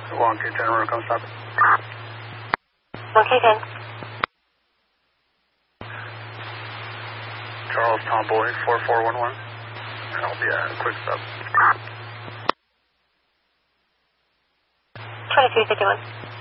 1K10, come stop it. 1K10. Charles Tomboy 4411. And I'll be a quick stop. 2251.